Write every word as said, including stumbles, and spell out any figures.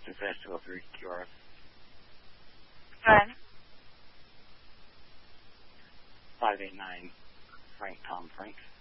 Houston Festival through Q R F. Go ahead. five eight nine Frank Tom Frank.